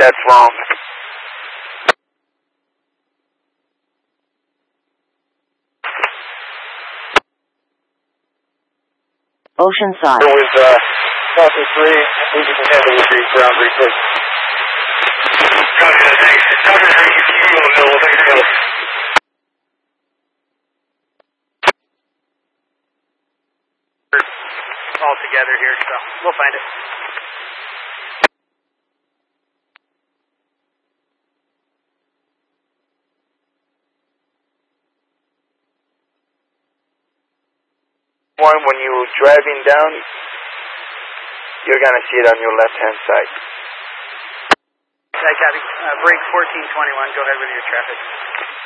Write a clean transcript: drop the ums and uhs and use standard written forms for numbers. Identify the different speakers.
Speaker 1: That's wrong.
Speaker 2: Oceanside.
Speaker 1: With Falcon 3, we can handle the ground research. Copy that, thanks. Copy that, thanks. All together here, so we'll find it. When you're driving down, you're going to see it on your left-hand side. Copy. Break 1421, go ahead with your traffic.